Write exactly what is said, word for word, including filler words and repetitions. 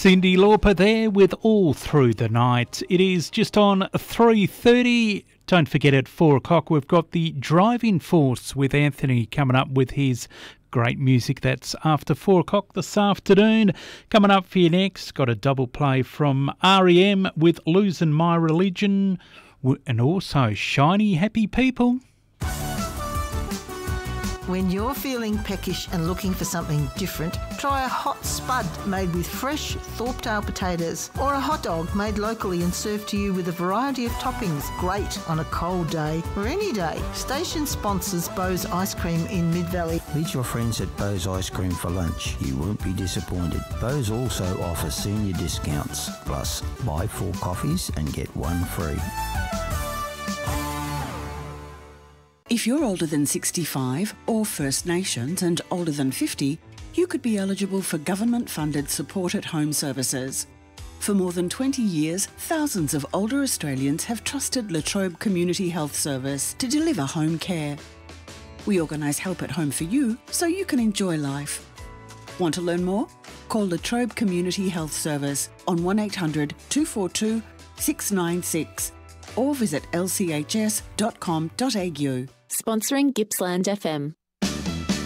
Cyndi Lauper there with All Through the Night. It is just on three thirty. Don't forget at four o'clock we've got the Driving Force with Anthony coming up with his great music. That's after four o'clock this afternoon. Coming up for you next, got a double play from R E M with Losing My Religion and also Shiny Happy People. When you're feeling peckish and looking for something different, try a hot spud made with fresh Thorpedale potatoes or a hot dog made locally and served to you with a variety of toppings. Great on a cold day or any day. Station sponsors Bo's Ice Cream in Mid-Valley. Meet your friends at Bo's Ice Cream for lunch. You won't be disappointed. Bo's also offers senior discounts. Plus, buy four coffees and get one free. If you're older than sixty-five or First Nations and older than fifty, you could be eligible for government-funded supported home services. For more than twenty years, thousands of older Australians have trusted La Trobe Community Health Service to deliver home care. We organise help at home for you so you can enjoy life. Want to learn more? Call La Trobe Community Health Service on one eight hundred two four two six nine six or visit l c h s dot com dot a u. Sponsoring Gippsland F M.